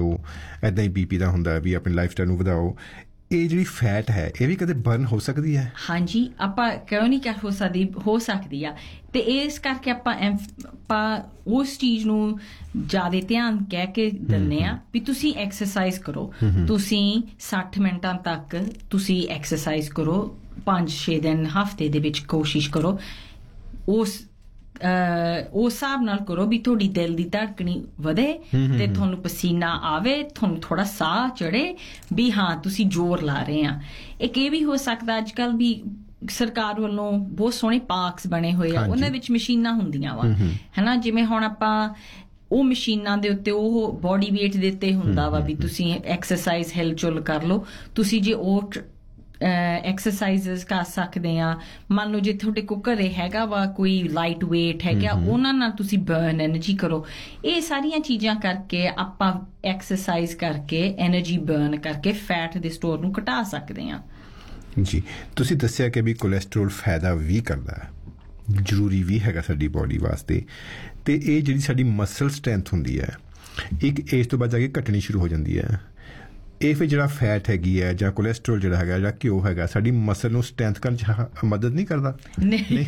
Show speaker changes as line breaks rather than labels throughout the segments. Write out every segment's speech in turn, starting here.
ਦਿਓ, ਇੱਦਾਂ ਹੀ BP ਦਾ ਹੁੰਦਾ ਵੀ ਆਪਣੀ ਲਾਈਫ ਸਟਾਈਲ ਨੂੰ ਵਧਾਓ। ਇਹ ਜਿਹੜੀ ਫੈਟ ਹੈ ਇਹ ਵੀ ਕਦੇ ਬਰਨ ਹੋ ਸਕਦੀ ਹੈ?
ਹਾਂਜੀ, ਆਪਾਂ ਕਿਉਂ ਨਹੀਂ ਕਹਿ ਹੋ ਸਕਦੀ ਆ। ਤੇ ਇਸ ਕਰਕੇ ਆਪਾਂ ਉਸ ਚੀਜ਼ ਨੂੰ ਜ਼ਿਆਦਾ ਧਿਆਨ ਕਹਿ ਕੇ ਦਿੰਦੇ ਆ ਵੀ ਤੁਸੀਂ ਐਕਸਰਸਾਈਜ਼ ਕਰੋ। ਤੁਸੀਂ 60 ਮਿੰਟਾਂ ਤੱਕ ਤੁਸੀਂ ਐਕਸਰਸਾਈਜ਼ ਕਰੋ, 5-6 ਦਿਨ ਹਫ਼ਤੇ ਦੇ ਵਿੱਚ ਕੋਸ਼ਿਸ਼ ਕਰੋ। ਉਸ ਹਿਸਾਬ ਨਾਲ ਕਰੋ ਵੀ ਤੁਹਾਡੀ ਦਿਲ ਦੀ ਧੜਕਣੀ ਵਧੇ ਤੇ ਤੁਹਾਨੂੰ ਪਸੀਨਾ ਆਵੇ, ਤੁਹਾਨੂੰ ਥੋੜਾ ਸਾਹ ਚੜੇ ਵੀ ਹਾਂ ਤੁਸੀਂ ਜ਼ੋਰ ਲਾ ਰਹੇ ਆ। ਇੱਕ ਇਹ ਵੀ ਹੋ ਸਕਦਾ ਅੱਜ ਕੱਲ ਵੀ ਸਰਕਾਰ ਵੱਲੋਂ ਬਹੁਤ ਸੋਹਣੇ ਪਾਰਕਸ ਬਣੇ ਹੋਏ ਆ, ਉਹਨਾਂ ਵਿੱਚ ਮਸ਼ੀਨਾਂ ਹੁੰਦੀਆਂ ਵਾ, ਹਨਾ। ਜਿਵੇਂ ਹੁਣ ਆਪਾਂ ਉਹ ਮਸ਼ੀਨਾਂ ਦੇ ਉੱਤੇ ਉਹ ਬੋਡੀ ਵੇਟ ਦੇ ਉੱਤੇ ਹੁੰਦਾ ਵਾ ਵੀ ਤੁਸੀਂ ਐਕਸਰਸਾਈਜ਼ ਹਿਲਚੁਲ ਕਰ ਲਓ। ਤੁਸੀਂ ਜੇ ਉਹ ਐਕਸਰਸਾਈਜ਼ਸ ਕਰ ਸਕਦੇ ਆ, ਮੰਨ ਲਓ ਜੇ ਤੁਹਾਡੇ ਕੋਲ ਘਰੇ ਹੈਗਾ ਵਾ ਕੋਈ ਲਾਈਟ ਵੇਟ ਹੈਗਾ, ਉਹਨਾਂ ਨਾਲ ਤੁਸੀਂ ਬਰਨ ਐਨਰਜੀ ਕਰੋ। ਇਹ ਸਾਰੀਆਂ ਚੀਜ਼ਾਂ ਕਰਕੇ ਆਪਾਂ ਐਕਸਰਸਾਈਜ਼ ਕਰਕੇ ਐਨਰਜੀ ਬਰਨ ਕਰਕੇ ਫੈਟ ਦੇ ਸਟੋਰ ਨੂੰ ਘਟਾ ਸਕਦੇ ਆ।
ਜੀ, ਤੁਸੀਂ ਦੱਸਿਆ ਕਿ ਵੀ ਕੋਲੈਸਟਰੋਲ ਫਾਇਦਾ ਵੀ ਕਰਦਾ ਹੈ, ਜ਼ਰੂਰੀ ਵੀ ਹੈਗਾ ਸਾਡੀ ਬੋਡੀ ਵਾਸਤੇ, ਤੇ ਇਹ ਜਿਹੜੀ ਸਾਡੀ ਮਸਲ ਸਟਰੈਂਥ ਹੁੰਦੀ ਹੈ ਇੱਕ ਏਜ ਤੋਂ ਬਾਅਦ ਜਾ ਕੇ ਘਟਣੀ ਸ਼ੁਰੂ ਹੋ ਜਾਂਦੀ ਹੈ। ਇਹ ਫਿਰ ਜਿਹੜਾ ਫੈਟ ਹੈਗੀ ਹੈ ਜਾਂ ਕੋਲੈਸਟਰੋਲ ਜਿਹੜਾ ਹੈਗਾ, ਜਿਹੜਾ ਘਿਓ ਹੈਗਾ, ਸਾਡੀ ਮਸਲ ਨੂੰ ਸਟਰੈਂਥ ਕਰਨ 'ਚ ਮਦਦ ਨਹੀਂ ਕਰਦਾ? ਨਹੀਂ।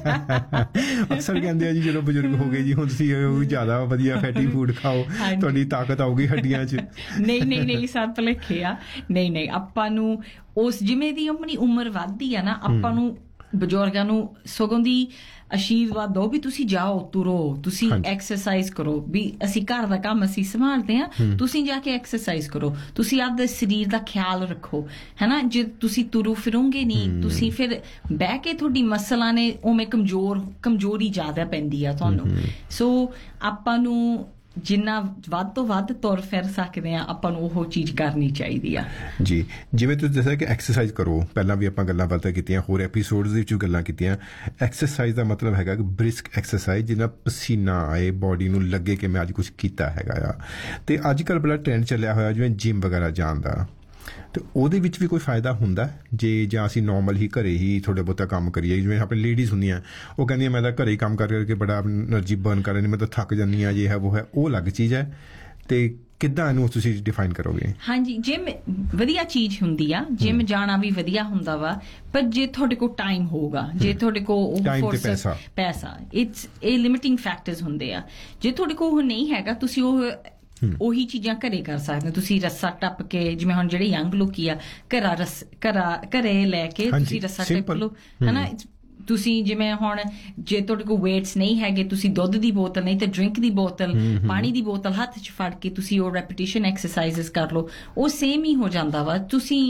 ਅਕਸਰ ਕਹਿੰਦੇ ਆ ਜੀ ਜਦੋਂ ਬਜ਼ੁਰਗ ਹੋ ਗਏ ਜੀ ਹੁਣ ਤੁਸੀਂ ਜ਼ਿਆਦਾ ਵਧੀਆ ਫੈਟੀ ਫੂਡ ਖਾਓ, ਤੁਹਾਡੀ ਤਾਕਤ ਆਊਗੀ ਹੱਡੀਆਂ 'ਚ।
ਨਹੀਂ ਸਭ ਭੁਲੇਖੇ ਆ। ਨਹੀਂ, ਆਪਾਂ ਨੂੰ ਉਸ ਜਿਵੇਂ ਦੀ ਆਪਣੀ ਉਮਰ ਵੱਧਦੀ ਆ ਨਾ, ਆਪਾਂ ਨੂੰ ਬਜ਼ੁਰਗਾਂ ਨੂੰ ਸਗੋਂ ਦੀ ਆਸ਼ੀਰਵਾਦ ਦਿਓ ਵੀ ਤੁਸੀਂ ਜਾਓ, ਤੁਰੋ, ਤੁਸੀਂ ਐਕਸਰਸਾਈਜ਼ ਕਰੋ। ਵੀ ਅਸੀਂ ਘਰ ਦਾ ਕੰਮ ਅਸੀਂ ਸੰਭਾਲਦੇ ਆ, ਤੁਸੀਂ ਜਾ ਕੇ ਐਕਸਰਸਾਈਜ਼ ਕਰੋ, ਤੁਸੀਂ ਆਪਦੇ ਸਰੀਰ ਦਾ ਖਿਆਲ ਰੱਖੋ, ਹਨਾ। ਜੇ ਤੁਸੀਂ ਤੁਰੋ ਫਿਰੋਂਗੇ ਨਹੀਂ, ਤੁਸੀਂ ਫਿਰ ਬਹਿ ਕੇ ਤੁਹਾਡੀ ਮਸਲਾਂ ਨੇ ਉਵੇਂ ਕਮਜ਼ੋਰੀ ਜ਼ਿਆਦਾ ਪੈਂਦੀ ਆ ਤੁਹਾਨੂੰ। ਸੋ ਆਪਾਂ ਨੂੰ ਜਿੰਨਾ ਵੱਧ ਤੋਂ ਵੱਧ ਤੁਰ ਫਿਰ ਸਕਦੇ ਆ, ਆਪਾਂ ਨੂੰ ਉਹ ਚੀਜ਼ ਕਰਨੀ ਚਾਹੀਦੀ ਆ।
ਜੀ, ਜਿਵੇਂ ਤੁਸੀਂ ਦੱਸਿਆ ਕਿ ਐਕਸਰਸਾਈਜ਼ ਕਰੋ, ਪਹਿਲਾਂ ਵੀ ਆਪਾਂ ਗੱਲਾਂ ਬਾਤਾਂ ਕੀਤੀਆਂ, ਹੋਰ ਐਪੀਸੋਡਸ ਦੇ ਵਿੱਚ ਗੱਲਾਂ ਕੀਤੀਆਂ। ਐਕਸਰਸਾਈਜ਼ ਦਾ ਮਤਲਬ ਹੈਗਾ ਕਿ ਬ੍ਰਿਸਕ ਐਕਸਰਸਾਈਜ਼, ਜਿਹਨਾਂ ਪਸੀਨਾ ਆਏ, ਬੋਡੀ ਨੂੰ ਲੱਗੇ ਕਿ ਮੈਂ ਅੱਜ ਕੁਛ ਕੀਤਾ ਹੈਗਾ ਆ। ਤੇ ਅੱਜ ਕੱਲ੍ਹ ਬੜਾ ਟ੍ਰੈਂਡ ਚੱਲਿਆ ਹੋਇਆ ਜਿਵੇਂ ਜਿੰਮ ਵਗੈਰਾ ਜਾਣ ਦਾ, ਤੇ ਉਹਦੇ ਵਿੱਚ ਵੀ ਕੋਈ ਫਾਇਦਾ ਹੁੰਦਾ ਜੇ ਜਾਂ ਅਸੀਂ ਨੋਰਮਲ ਹੀ ਘਰੇ ਹੀ ਥੋੜ੍ਹਾ ਬਹੁਤਾ ਕੰਮ ਕਰੀਏ? ਜਿਵੇਂ ਆਪਣੀ ਲੇਡੀਜ਼ ਹੁੰਦੀਆਂ, ਉਹ ਕਹਿੰਦੀਆਂ ਮੈਂ ਤਾਂ ਘਰੇ ਹੀ ਕੰਮ ਕਰਕੇ ਬੜਾ ਐਨਰਜੀ ਬਰਨ ਕਰ ਲੈਂਦੀ, ਮੈਂ ਤਾਂ ਥੱਕ ਜਾਂਦੀ ਹਾਂ, ਜੇ ਹੈ ਉਹ ਹੈ, ਉਹ ਅਲੱਗ ਚੀਜ਼ ਹੈ। ਤੇ ਕਿੱਦਾਂ ਇਹਨੂੰ ਤੁਸੀਂ ਡਿਫਾਈਨ ਕਰੋਗੇ?
ਹਾਂਜੀ, ਜਿਮ ਵਧੀਆ ਚੀਜ਼ ਹੁੰਦੀ ਆ, ਜਿਮ ਜਾਣਾ ਵੀ ਵਧੀਆ ਹੁੰਦਾ ਵਾ, ਪਰ ਜੇ ਤੁਹਾਡੇ ਕੋਲ ਟਾਈਮ ਹੋਊਗਾ, ਜੇ ਤੁਹਾਡੇ ਕੋਲ ਪੈਸਾ, ਇਹ ਲਿਮਿਟਿੰਗ ਫੈਕਟਰਸ ਹੁੰਦੇ ਆ। ਜੇ ਤੁਹਾਡੇ ਕੋਲ ਉਹ ਨਹੀਂ ਹੈਗਾ, ਤੁਸੀਂ ਉਹੀ ਚੀਜ਼ਾਂ ਘਰੇ ਕਰ ਸਕਦੇ ਹੋ। ਤੁਸੀਂ ਰੱਸਾ ਟੱਪ ਕੇ, ਜਿਵੇਂ ਹੁਣ ਜਿਹੜੇ ਯੰਗ ਲੋਕੀ ਆ ਘਰੇ ਲੈ ਕੇ ਤੁਸੀਂ ਰੱਸਾ ਟੱਪ ਲਓ, ਹਨਾ। ਤੁਸੀਂ ਜਿਵੇਂ ਹੁਣ ਜੇ ਤੁਹਾਡੇ ਕੋਲ ਵੇਟਸ ਨਹੀਂ ਹੈਗੇ, ਤੁਸੀਂ ਦੁੱਧ ਦੀ ਬੋਤਲ ਨਹੀਂ ਤੇ ਡਰਿੰਕ ਦੀ ਬੋਤਲ, ਪਾਣੀ ਦੀ ਬੋਤਲ ਹੱਥ 'ਚ ਫੜ ਕੇ ਤੁਸੀਂ ਉਹ ਰੈਪੀਟੀਸ਼ਨ ਐਕਸਰਸਾਈਜ਼ਸ ਕਰ ਲਓ, ਉਹ ਸੇਮ ਹੀ ਹੋ ਜਾਂਦਾ ਵਾ। ਤੁਸੀਂ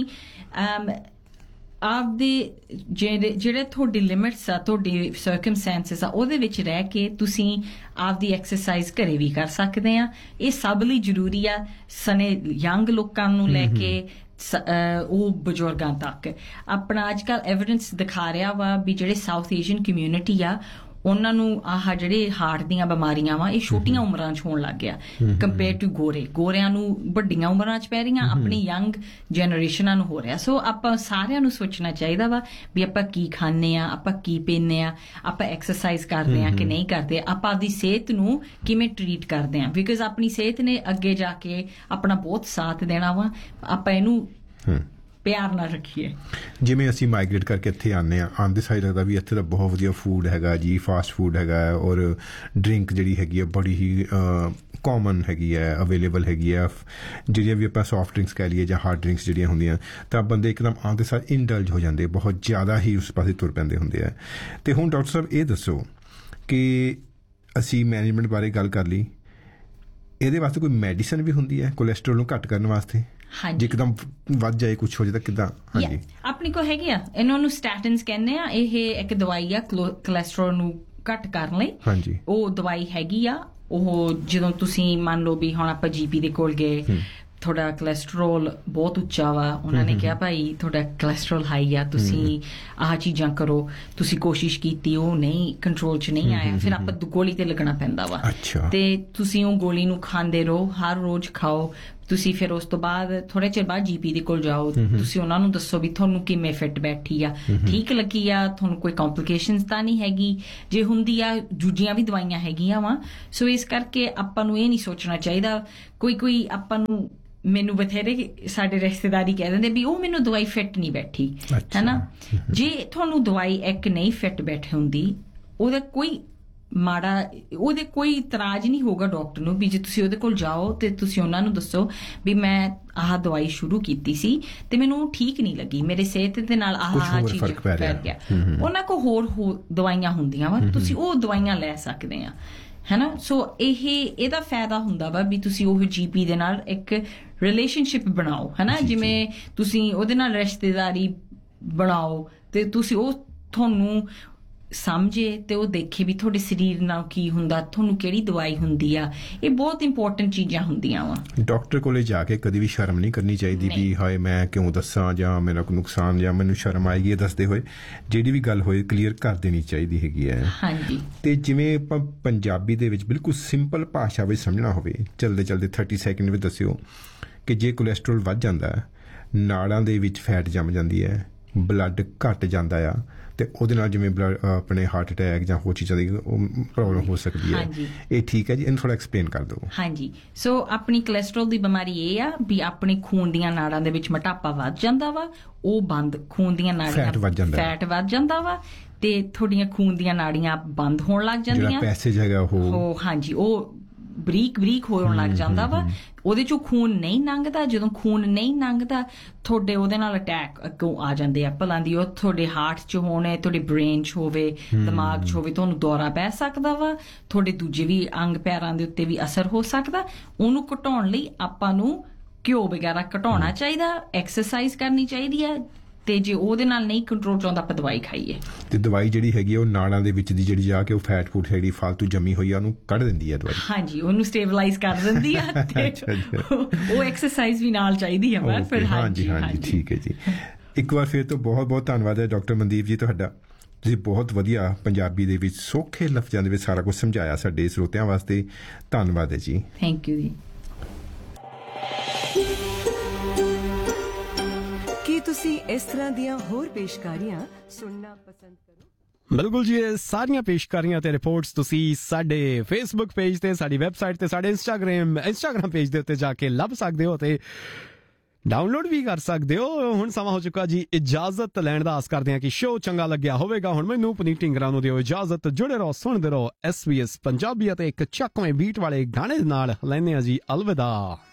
ਆਪਦੇ ਜਿਹੜੇ ਤੁਹਾਡੀ ਲਿਮਿਟਸ ਆ, ਤੁਹਾਡੀ ਸਰਕਮਸਟੈਂਸਿਸ ਆ, ਉਹਦੇ ਵਿੱਚ ਰਹਿ ਕੇ ਤੁਸੀਂ ਆਪਦੀ ਐਕਸਰਸਾਈਜ਼ ਘਰੇ ਵੀ ਕਰ ਸਕਦੇ ਆ। ਇਹ ਸਭ ਲਈ ਜ਼ਰੂਰੀ ਆ, ਸਨੇ ਯੰਗ ਲੋਕਾਂ ਨੂੰ ਲੈ ਕੇ ਉਹ ਬਜ਼ੁਰਗਾਂ ਤੱਕ। ਆਪਣਾ ਅੱਜ ਕੱਲ੍ਹ ਐਵੀਡੈਂਸ ਦਿਖਾ ਰਿਹਾ ਵਾ ਵੀ ਜਿਹੜੇ ਸਾਊਥ ਏਸ਼ੀਅਨ ਕਮਿਊਨਿਟੀ ਆ, ਉਹਨਾਂ ਨੂੰ ਆਹ ਜਿਹੜੇ ਹਾਰਟ ਦੀਆਂ ਬਿਮਾਰੀਆਂ ਵਾ ਇਹ ਛੋਟੀਆਂ ਉਮਰਾਂ 'ਚ ਹੋਣ ਲੱਗ ਗਿਆ ਕੰਪੇਅਰ ਟੂ ਗੋਰਿਆਂ ਨੂੰ ਵੱਡੀਆਂ ਉਮਰਾਂ 'ਚ ਪੈ ਰਹੀਆਂ, ਆਪਣੀ ਯੰਗ ਜਨਰੇਸ਼ਨਾਂ ਨੂੰ ਹੋ ਰਿਹਾ। ਸੋ ਆਪਾਂ ਸਾਰਿਆਂ ਨੂੰ ਸੋਚਣਾ ਚਾਹੀਦਾ ਵਾ ਵੀ ਆਪਾਂ ਕੀ ਖਾਂਦੇ ਆ, ਆਪਾਂ ਕੀ ਪੀਂਦੇ ਆ, ਆਪਾਂ ਐਕਸਰਸਾਈਜ਼ ਕਰਦੇ ਆ ਕਿ ਨਹੀਂ ਕਰਦੇ, ਆਪਾਂ ਆਪਦੀ ਸਿਹਤ ਨੂੰ ਕਿਵੇਂ ਟਰੀਟ ਕਰਦੇ ਆ, ਬਿਕਾਜ਼ ਆਪਣੀ ਸਿਹਤ ਨੇ ਅੱਗੇ ਜਾ ਕੇ ਆਪਣਾ ਬਹੁਤ ਸਾਥ ਦੇਣਾ ਵਾ। ਆਪਾਂ ਇਹਨੂੰ ਪਿਆਰ ਨਾਲ ਰੱਖੀਏ।
ਜਿਵੇਂ ਅਸੀਂ ਮਾਈਗ੍ਰੇਟ ਕਰਕੇ ਇੱਥੇ ਆਉਂਦੇ ਸਾਈ ਲੱਗਦਾ ਵੀ ਇੱਥੇ ਦਾ ਬਹੁਤ ਵਧੀਆ ਫੂਡ ਹੈਗਾ ਜੀ, ਫਾਸਟ ਫੂਡ ਹੈਗਾ, ਔਰ ਡਰਿੰਕ ਜਿਹੜੀ ਹੈਗੀ ਹੈ ਬੜੀ ਹੀ ਕਾਮਨ ਹੈਗੀ ਹੈ, ਅਵੇਲੇਬਲ ਹੈਗੀ ਹੈ। ਜਿਹੜੀਆਂ ਵੀ ਆਪਾਂ ਸੌਫਟ ਡਰਿੰਕਸ ਕਹਿ ਲਈਏ ਜਾਂ ਹਾਰਡ ਡਰਿੰਕਸ ਜਿਹੜੀਆਂ ਹੁੰਦੀਆਂ, ਤਾਂ ਬੰਦੇ ਇੱਕਦਮ ਆਉਂਦੇ ਸਾਰ ਇੰਡਲਜ ਹੋ ਜਾਂਦੇ, ਬਹੁਤ ਜ਼ਿਆਦਾ ਹੀ ਉਸ ਪਾਸੇ ਤੁਰ ਪੈਂਦੇ ਹੁੰਦੇ ਆ। ਤੇ ਹੁਣ ਡਾਕਟਰ ਸਾਹਿਬ ਇਹ ਦੱਸੋ ਕਿ ਅਸੀਂ ਮੈਨੇਜਮੈਂਟ ਬਾਰੇ ਗੱਲ ਕਰ ਲਈ, ਇਹਦੇ ਵਾਸਤੇ ਕੋਈ ਮੈਡੀਸਨ ਵੀ ਹੁੰਦੀ ਹੈ ਕੋਲੈਸਟਰੋਲ ਨੂੰ ਘੱਟ ਕਰਨ ਵਾਸਤੇ? ਜੇ ਇੱਕਦਮ ਵੱਧ ਜਾਏ, ਕੁਛ ਹੋ ਜਾਏ ਤਾਂ ਕਿੱਦਾਂ? ਹਾਂਜੀ, ਆਪਣੀ
ਕੋਲ ਹੈਗੀ ਆ, ਇਹਨਾਂ ਨੂੰ ਸਟੈਟਿਨਸ ਕਹਿੰਦੇ ਆ। ਇਹ ਇੱਕ ਦਵਾਈ ਆ ਕੋਲੈਸਟਰੋਲ ਨੂੰ ਘੱਟ ਕਰਨ ਲਈ। ਹਾਂਜੀ, ਉਹ ਦਵਾਈ ਹੈਗੀ ਆ। ਉਹ ਜਦੋਂ ਤੁਸੀਂ ਮੰਨ ਲਓ ਵੀ ਹੁਣ ਆਪਾਂ GP ਦੇ ਕੋਲ ਗਏ, ਤੁਹਾਡਾ ਕੋਲੈਸਟਰੋਲ ਬਹੁਤ ਉੱਚਾ ਵਾ, ਉਹਨਾਂ ਨੇ ਕਿਹਾ ਭਾਈ ਤੁਹਾਡਾ ਕੋਲੈਸਟਰੋਲ ਹਾਈ ਆ, ਤੁਸੀਂ ਆਹ ਚੀਜ਼ਾਂ ਕਰੋ, ਤੁਸੀਂ ਕੋਸ਼ਿਸ਼ ਕੀਤੀ, ਉਹ ਨਹੀਂ ਕੰਟਰੋਲ 'ਚ ਨਹੀਂ ਆਇਆ, ਫਿਰ ਆਪਾਂ ਗੋਲੀ ਤੇ ਲੱਗਣਾ ਪੈਂਦਾ ਵਾ। ਤੇ ਤੁਸੀਂ ਉਹ ਗੋਲੀ ਨੂੰ ਖਾਂਦੇ ਰਹੋ, ਹਰ ਰੋਜ਼ ਖਾਓ, ਤੁਸੀਂ ਫਿਰ ਉਸ ਤੋਂ ਬਾਅਦ ਥੋੜੇ ਚਿਰ ਬਾਅਦ GP ਦੇ ਕੋਲ ਜਾਓ, ਤੁਸੀਂ ਉਹਨਾਂ ਨੂੰ ਦੱਸੋ ਵੀ ਤੁਹਾਨੂੰ ਕਿਵੇਂ ਫਿੱਟ ਬੈਠੀ ਆ, ਠੀਕ ਲੱਗੀ ਆ, ਤੁਹਾਨੂੰ ਕੋਈ ਕੰਪਲਿਕੇਸ਼ਨਸ ਤਾਂ ਨਹੀਂ ਹੈਗੀ, ਜੇ ਹੁੰਦੀ ਆ ਦੂਜੀਆਂ ਵੀ ਦਵਾਈਆਂ ਹੈਗੀਆਂ ਵਾ। ਸੋ ਇਸ ਕਰਕੇ ਆਪਾਂ ਨੂੰ ਇਹ ਨਹੀਂ ਸੋਚਣਾ ਚਾਹੀਦਾ, ਕੋਈ ਆਪਾਂ ਨੂੰ, ਮੈਨੂੰ ਬਥੇਰੇ ਸਾਡੇ ਰਿਸ਼ਤੇਦਾਰੀ ਕਹਿ ਦਿੰਦੇ ਵੀ ਉਹ ਮੈਨੂੰ ਦਵਾਈ ਫਿੱਟ ਨਹੀਂ ਬੈਠੀ, ਹੈਨਾ। ਜੇ ਤੁਹਾਨੂੰ ਦਵਾਈ ਇੱਕ ਨਹੀਂ ਫਿੱਟ ਬੈਠੀ ਹੁੰਦੀ, ਉਹਦਾ ਕੋਈ ਮਾੜਾ, ਉਹਦੇ ਕੋਈ ਇਤਰਾਜ਼ ਨਹੀਂ ਹੋਗਾ ਡਾਕਟਰ ਨੂੰ ਵੀ ਜੇ ਤੁਸੀਂ ਉਹਦੇ ਕੋਲ ਜਾਓ ਤੇ ਤੁਸੀਂ ਉਹਨਾਂ ਨੂੰ ਦੱਸੋ ਵੀ ਮੈਂ ਆਹ ਦਵਾਈ ਸ਼ੁਰੂ ਕੀਤੀ ਸੀ ਤੇ ਮੈਨੂੰ ਠੀਕ ਨਹੀਂ ਲੱਗੀ, ਮੇਰੇ ਸਿਹਤ ਦੇ ਨਾਲ ਆਹ ਚੀਜ਼ ਪੈ ਗਿਆ। ਉਹਨਾਂ ਕੋਲ ਹੋਰ ਦਵਾਈਆਂ ਹੁੰਦੀਆਂ ਵਾ, ਤੁਸੀਂ ਉਹ ਦਵਾਈਆਂ ਲੈ ਸਕਦੇ ਆ, ਹੈਨਾ। ਸੋ ਇਹਦਾ ਫਾਇਦਾ ਹੁੰਦਾ ਵਾ ਵੀ ਤੁਸੀਂ ਉਹ GP ਦੇ ਨਾਲ ਇੱਕ ਰਿਲੇਸ਼ਨਸ਼ਿਪ ਬਣਾਓ, ਹੈਨਾ। ਜਿਵੇਂ ਤੁਸੀਂ ਉਹਦੇ ਨਾਲ ਰਿਸ਼ਤੇਦਾਰੀ ਬਣਾਓ ਤੇ ਤੁਸੀਂ ਉਹ ਤੁਹਾਨੂੰ ਸਮਝੇ ਤੇ ਉਹ ਦੇਖੇ ਵੀ ਤੁਹਾਡੇ ਸਰੀਰ ਨਾਲ ਕੀ ਹੁੰਦਾ, ਤੁਹਾਨੂੰ ਕਿਹੜੀ ਦਵਾਈ ਹੁੰਦੀ ਆ। ਇਹ ਬਹੁਤ ਇੰਪੋਰਟੈਂਟ ਚੀਜ਼ਾਂ ਹੁੰਦੀਆਂ ਵਾ।
ਡਾਕਟਰ ਕੋਲੇ ਜਾ ਕੇ ਕਦੀ ਵੀ ਸ਼ਰਮ ਨਹੀਂ ਕਰਨੀ ਚਾਹੀਦੀ ਵੀ ਹਾਏ ਮੈਂ ਕਿਉਂ ਦੱਸਾਂ ਜਾਂ ਮੇਰਾ ਕੋਈ ਨੁਕਸਾਨ ਜਾਂ ਮੈਨੂੰ ਸ਼ਰਮ ਆਏਗੀ ਇਹ ਦੱਸਦੇ ਹੋਏ। ਜਿਹੜੀ ਵੀ ਗੱਲ ਹੋਏ ਕਲੀਅਰ ਕਰ ਦੇਣੀ ਚਾਹੀਦੀ ਹੈਗੀ ਹੈ।
ਹਾਂਜੀ।
ਤੇ ਜਿਵੇਂ ਆਪਾਂ ਪੰਜਾਬੀ ਦੇ ਵਿੱਚ ਬਿਲਕੁਲ ਸਿੰਪਲ ਭਾਸ਼ਾ ਵਿੱਚ ਸਮਝਣਾ ਹੋਵੇ, ਚਲਦੇ 30 ਸੈਕਿੰਡ ਵਿੱਚ ਦੱਸਿਓ ਕਿ ਜੇ ਕੋਲੈਸਟਰੋਲ ਵੱਧ ਜਾਂਦਾ, ਨਾੜਾਂ ਦੇ ਵਿੱਚ ਫੈਟ ਜੰਮ ਜਾਂਦੀ ਹੈ, ਬਲੱਡ ਘਟ ਜਾਂਦਾ ਆ, ਤੇ ਉਹਦੇ ਨਾਲ ਜਿਵੇਂ ਆਪਣੇ ਹਾਰਟ ਅਟੈਕ ਜਾਂ ਹੋਰ ਚੀਜ਼ਾਂ ਦੀ ਪ੍ਰੋਬਲਮ ਹੋ ਸਕਦੀ ਹੈ। ਇਹ ਠੀਕ ਹੈ ਜੀ, ਇਹਨੂੰ ਥੋੜਾ ਐਕਸਪਲੇਨ ਕਰ ਦਿਓ।
ਹਾਂਜੀ। ਸੋ ਆਪਣੀ ਕੋਲੈਸਟਰੋਲ ਦੀ ਬਿਮਾਰੀ ਇਹ ਆ ਵੀ ਆਪਣੇ ਖੂਨ ਦੀਆਂ ਨਾੜਾਂ ਦੇ ਵਿੱਚ ਮੋਟਾਪਾ ਵੱਧ ਜਾਂਦਾ ਵਾ, ਉਹ ਬੰਦ, ਖੂਨ ਦੀਆਂ ਨਾੜੀਆਂ ਫੈਟ ਵੱਧ ਜਾਂਦਾ ਵਾ ਤੇ ਤੁਹਾਡੀਆਂ ਖੂਨ ਦੀਆਂ ਨਾੜੀਆਂ ਬੰਦ ਹੋਣ ਲੱਗ ਜਾਂਦੀਆਂ,
ਜਿਹੜਾ ਪੈਸੇਜ ਹੈਗਾ ਉਹ
ਹਾਂਜੀ ਉਹ ਬਰੀਕ ਹੋਣ ਲੱਗ ਜਾਂਦਾ ਵਾ, ਉਹਦੇ ਚੋਂ ਖੂਨ ਨਹੀਂ ਲੰਘਦਾ। ਜਦੋਂ ਖੂਨ ਨਹੀਂ ਲੰਘਦਾ ਤੁਹਾਡੇ ਉਹਦੇ ਨਾਲ ਅਟੈਕ ਅੱਗੋਂ ਆ ਜਾਂਦੇ ਆ ਭਲਾਂ ਦੀ, ਉਹ ਤੁਹਾਡੇ ਹਾਰਟ 'ਚ ਹੋਣੇ, ਤੁਹਾਡੇ ਬ੍ਰੇਨ 'ਚ ਹੋਵੇ, ਦਿਮਾਗ 'ਚ ਹੋਵੇ, ਤੁਹਾਨੂੰ ਦੌਰਾ ਪੈ ਸਕਦਾ ਵਾ, ਤੁਹਾਡੇ ਦੂਜੇ ਵੀ ਅੰਗ ਪੈਰਾਂ ਦੇ ਉੱਤੇ ਵੀ ਅਸਰ ਹੋ ਸਕਦਾ। ਉਹਨੂੰ ਘਟਾਉਣ ਲਈ ਆਪਾਂ ਨੂੰ ਘਿਓ ਵਗੈਰਾ ਘਟਾਉਣਾ ਚਾਹੀਦਾ, ਐਕਸਰਸਾਈਜ਼ ਕਰਨੀ ਚਾਹੀਦੀ ਹੈ, ਤੇ ਜੇ ਉਹਦੇ ਨਾਲ ਨਹੀਂ ਕੰਟਰੋਲ ਚਾਹੁੰਦਾ ਆਪਾਂ ਦਵਾਈ ਖਾਈਏ। ਤੇ
ਦਵਾਈ ਜਿਹੜੀ ਹੈਗੀ ਉਹ ਨਾੜਾਂ ਦੇ ਵਿੱਚ ਦੀ ਜਿਹੜੀ ਜਾ ਕੇ ਉਹ ਫੈਟ ਫੂਡ ਜਿਹੜੀ ਫਾਲਤੂ ਜੰਮੀ ਹੋਈ ਆ ਉਹਨੂੰ ਕੱਢ ਦਿੰਦੀ ਹੈ ਦਵਾਈ।
ਹਾਂਜੀ, ਉਹਨੂੰ ਸਟੇਬਲਾਈਜ਼ ਕਰ ਦਿੰਦੀ ਆ ਤੇ ਉਹ ਐਕਸਰਸਾਈਜ਼ ਵੀ ਨਾਲ ਚਾਹੀਦੀ ਆ ਫਿਰ।
ਹਾਂਜੀ, ਠੀਕ ਹੈ ਜੀ। ਇੱਕ ਵਾਰ ਫਿਰ ਤੋਂ ਬਹੁਤ ਬਹੁਤ ਧੰਨਵਾਦ ਹੈ ਡਾਕਟਰ ਮਨਦੀਪ ਜੀ ਤੁਹਾਡਾ। ਤੁਸੀਂ ਬਹੁਤ ਵਧੀਆ ਪੰਜਾਬੀ ਦੇ ਵਿੱਚ ਸੌਖੇ ਲਫ਼ਜ਼ਾਂ ਦੇ ਵਿੱਚ ਸਾਰਾ ਕੁਝ ਸਮਝਾਇਆ ਸਾਡੇ ਸਰੋਤਿਆਂ ਵਾਸਤੇ। ਧੰਨਵਾਦ ਹੈ ਜੀ।
ਥੈਂਕ ਯੂ ਜੀ।
ਕੀ ਤੁਸੀਂ ਇਸ ਤਰ੍ਹਾਂ ਦੀਆਂ ਹੋਰ ਪੇਸ਼ਕਾਰੀਆਂ ਸੁਣਨਾ ਪਸੰਦ ਕਰੋ?
ਬਿਲਕੁਲ ਜੀ, ਇਹ ਸਾਰੀਆਂ ਪੇਸ਼ਕਾਰੀਆਂ ਤੇ ਰਿਪੋਰਟਸ ਤੁਸੀਂ ਸਾਡੇ ਫੇਸਬੁੱਕ ਪੇਜ ਤੇ, ਸਾਡੀ ਵੈਬਸਾਈਟ ਤੇ, ਸਾਡੇ ਇੰਸਟਾਗ੍ਰਾਮ ਪੇਜ ਦੇ ਉੱਤੇ ਜਾ ਕੇ ਲੱਭ ਸਕਦੇ ਹੋ ਤੇ ਡਾਊਨਲੋਡ ਵੀ ਕਰ ਸਕਦੇ ਹੋ। ਹੁਣ ਸਮਾਂ ਹੋ ਚੁੱਕਾ ਜੀ ਇਜਾਜ਼ਤ ਲੈਣ ਦਾ। ਆਸ ਕਰਦੇ ਹਾਂ ਕਿ ਸ਼ੋਅ ਚੰਗਾ ਲੱਗਿਆ ਹੋਵੇਗਾ। ਹੁਣ ਮੈਨੂੰ ਪੁਨੀਤ ਢਿੰਗਰਾ ਨੂੰ ਦਿਓ ਇਜਾਜ਼ਤ। ਜੁੜੇ ਰਹੋ, ਸੁਣਦੇ ਰਹੋ SBS ਪੰਜਾਬੀ ਅਤੇ ਇੱਕ ਚੱਕਵੇਂ ਬੀਟ ਵਾਲੇ ਗਾਣੇ ਨਾਲ ਲੈਂਦੇ ਹਾਂ ਜੀ ਅਲਵਿਦਾ।